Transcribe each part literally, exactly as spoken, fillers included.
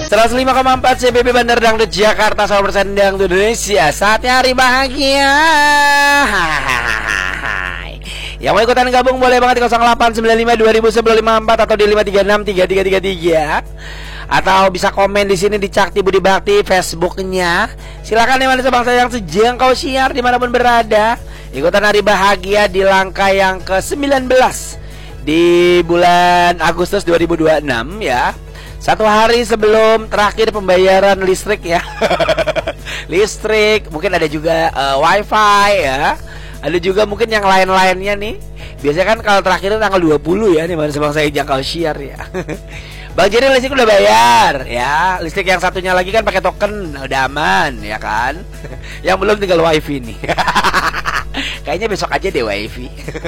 seratus lima koma empat C B B Bandar Dangdut Jakarta, seratus persen Dangdut Indonesia. Saatnya hari bahagia. Yang mau ikutan gabung boleh banget di nol delapan sembilan lima dua ribu sebelum lima empat atau di lima tiga enam tiga tiga tiga tiga. Atau bisa komen di sini di Cakti Budi Bakti Facebooknya. Silakan yang manis bangsa yang sejengkau siar dimanapun berada. Ikutan hari bahagia di langkah yang ke sembilan belas di bulan Agustus dua ribu dua puluh enam ya. Satu hari sebelum terakhir pembayaran listrik ya. Listrik, mungkin ada juga uh, wifi ya. Ada juga mungkin yang lain-lainnya nih. Biasanya kan kalau terakhir itu tanggal dua puluh ya, nih mana sebang saya jangkau share ya. Bang Jerry listrik udah bayar ya. Listrik yang satunya lagi kan pakai token, udah aman ya kan. Yang belum tinggal wifi nih. Kayaknya besok aja deh wifi.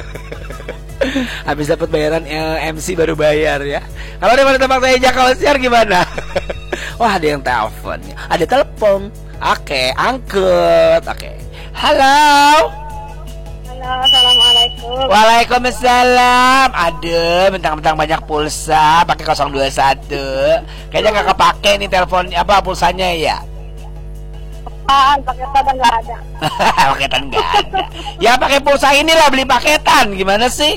Habis dapat bayaran M C baru bayar ya. Kalau di mana tempat saya jangkau share gimana? Wah, ada yang telepon. Ada telepon. Oke, angkut. Oke. Halo. Assalamualaikum. Waalaikumsalam. Aduh, mentang-mentang banyak pulsa pakai nol dua satu. Kayaknya nggak kepake nih telepon apa pulsanya ya. Apaan, paketan nggak ada. Paketan nggak ada. Ya pakai pulsa inilah, beli paketan. Gimana sih?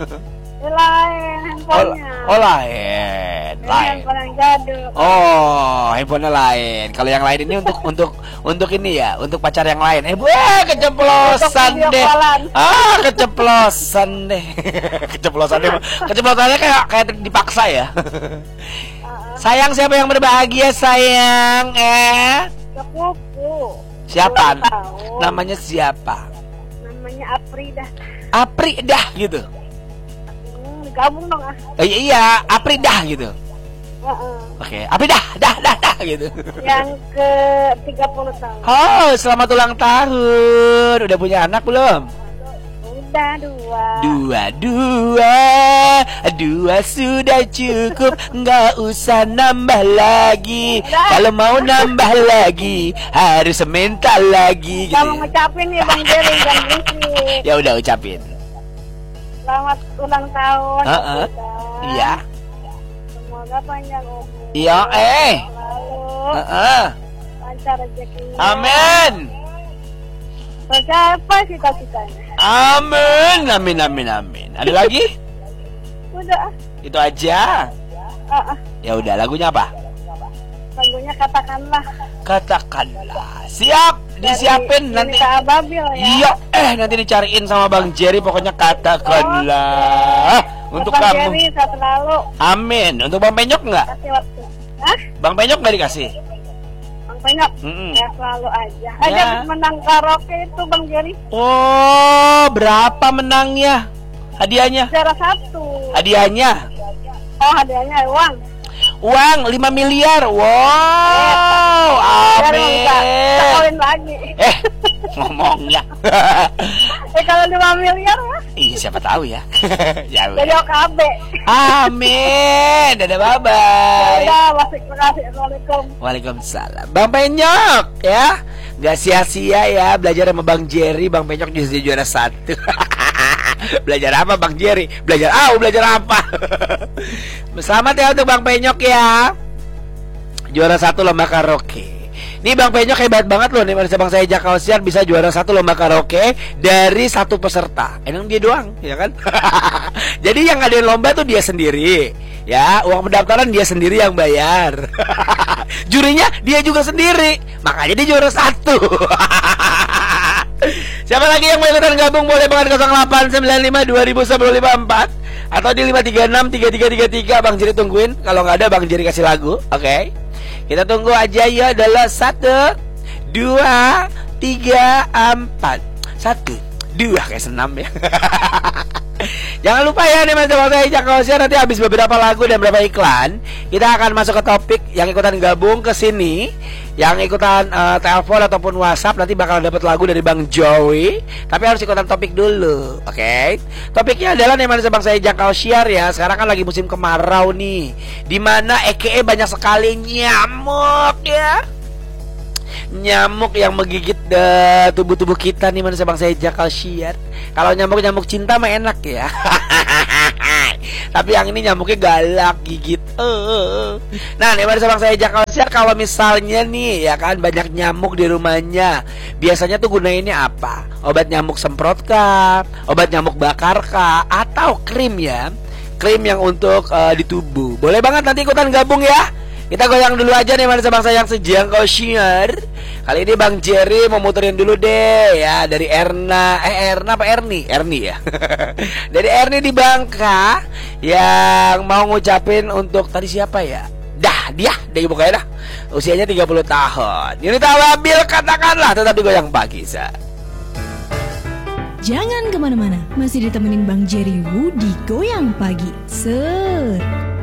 Lain handphonenya. Oh, oh lain. Ini Lain. handphone yang jadul. Oh, handphonenya lain. Kalau yang lain ini untuk untuk untuk ini ya, untuk pacar yang lain. Eh, wah, keceplosan Untuk video deh. callan. Ah, keceplosan deh. Keceplosan deh. Keceplosannya kayak kayak dipaksa ya. Sayang, siapa yang berbahagia sayang? Eh, Sepupu. siapa? Ulang tahun. Namanya siapa? Namanya Afridah. Apri dah gitu. Hmm, gabung dong ah. Eh, iya, Apri dah gitu. Heeh. Oke, Apri dah, dah, dah, dah gitu. Yang ke tiga puluh tahun. Oh, selamat ulang tahun. Udah punya anak belum? Udah dua. Dua, dua, dua sudah cukup, nggak usah nambah lagi. Kalau mau nambah lagi, harus minta lagi. Gitu. Kamu ngucapin nih Bang Jerry dan berisik. Ya udah ucapin. Selamat ulang tahun. Heeh. Afridah. Iya. Semoga panjang umur. Iya, eh. Lalu Heeh. lancar rezekinya. Amin. Tercapai cita-citanya. Amin, amin, amin, amin. Ada lagi? Udah. Itu aja. Ah, ah. Ya udah, lagunya apa? Lagunya katakanlah. Katakanlah. Siap, disiapin Dari nanti. Yunita Ababil ya. Iya, eh nanti dicariin sama Bang Jerry. Pokoknya katakanlah untuk Bang kamu. Jerry sehat selalu. Amin. Untuk Bang Penyok nggak? Kasih waktu. Hah? Bang Penyok nggak dikasih? Bang Penyok. Mm-mm. Sehat selalu aja. Ya. Aja menang karaoke itu Bang Jerry. Oh, berapa menangnya? Hadiahnya? Juara satu. Hadiahnya? Oh, hadiahnya uang. Uang lima miliar. Wow, Biar bisa sekolin amin. lagi. Eh, ngomongnya. Eh kalau lima miliar ya. Iya, siapa tahu ya. Ya Jadi udah. O K B. Amin. Dadah, bye-bye. Ya, terima kasih. Assalamualaikum. Waalaikumsalam. Bang Penyok ya, nggak sia-sia ya belajar sama Bang Jerry. Bang Penyok justru juara satu. Belajar apa Bang Jerry? Belajar ah, belajar apa? Selamat ya untuk Bang Penyok ya, juara satu lomba karaoke. Nih Bang Penyok hebat banget loh nih, manusia bang saya Jakal Siar bisa juara satu lomba karaoke dari satu peserta. Emang dia doang, ya kan? Jadi yang ngadain lomba tuh dia sendiri. Ya, uang pendaftaran dia sendiri yang bayar. Jurinya dia juga sendiri. Makanya dia juara satu. Siapa lagi yang mau ikutan gabung boleh banget nol delapan sembilan lima dua ribu sebelum lima empat atau di lima tiga enam tiga tiga tiga tiga. Bang Jerry tungguin. Kalau nggak ada Bang Jerry kasih lagu. Oke, okay? Kita tunggu aja ya. Adalah satu, dua, tiga, empat. Satu, dua, kayak senam ya. Jangan lupa ya nih mas saya Jakal Siar, nanti habis beberapa lagu dan beberapa iklan kita akan masuk ke topik. Yang ikutan gabung ke sini, yang ikutan uh, telepon ataupun WhatsApp nanti bakal dapat lagu dari Bang Joey. Tapi harus ikutan topik dulu, oke? Okay? Topiknya adalah nih mas bang saya Jakal Siar ya. Sekarang kan lagi musim kemarau nih, dimana E K E banyak sekali nyamuk ya. Nyamuk yang menggigit uh, tubuh-tubuh kita nih manusia bangsa Jakal Siar. Kalau nyamuk-nyamuk cinta mah enak ya. Tapi yang ini nyamuknya galak, gigit. Uh. Nah, nih mari sama saya Jakal Siar, kalau misalnya nih ya kan banyak nyamuk di rumahnya, biasanya tuh gunainnya apa? Obat nyamuk semprot kah? Obat nyamuk bakar kah? Atau krim ya? Krim yang untuk uh, di tubuh. Boleh banget nanti ikutan gabung ya. Kita goyang dulu aja nih manusia bangsa yang sejangkau siar. Kali ini Bang Jerry mau muterin dulu deh ya, dari Erna. Eh Erna apa Erni? Erni ya. Dari Erni di Bangka, yang mau ngucapin untuk tadi siapa ya? Dah, dia, dia bukannya dah. Usianya tiga puluh tahun. Ini tawabil katakanlah, tetapi goyang pagi sa. Jangan kemana-mana, masih ditemenin Bang Jerry Wu di Goyang Pagi. Set.